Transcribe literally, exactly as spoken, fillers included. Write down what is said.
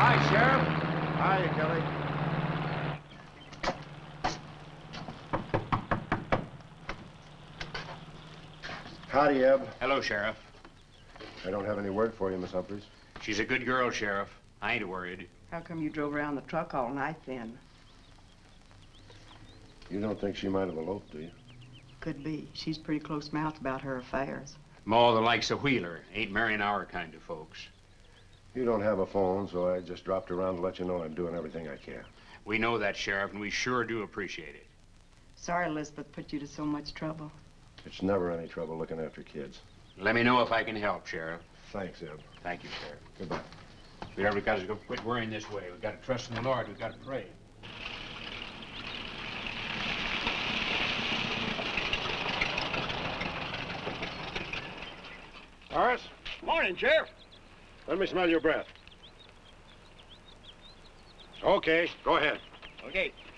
Hi, Sheriff. Hiya, Kelly. Howdy, Eb. Hello, Sheriff. I don't have any word for you, Miss Humphreys. She's a good girl, Sheriff. I ain't worried. How come you drove around the truck all night then? You don't think she might have eloped, do you? Could be. She's pretty close-mouthed about her affairs. Ma, the likes of Wheeler, ain't marrying our kind of folks. You don't have a phone, so I just dropped around to let you know I'm doing everything I can. We know that, Sheriff, and we sure do appreciate it. Sorry Elizabeth put you to so much trouble. It's never any trouble looking after kids. Let me know if I can help, Sheriff. Thanks, Eb. Thank you, Sheriff. Goodbye. We never got to quit worrying this way. We've got to trust in the Lord. We've got to pray. Horace, Morning, Sheriff. let me smell your breath. Okay, go ahead. Okay.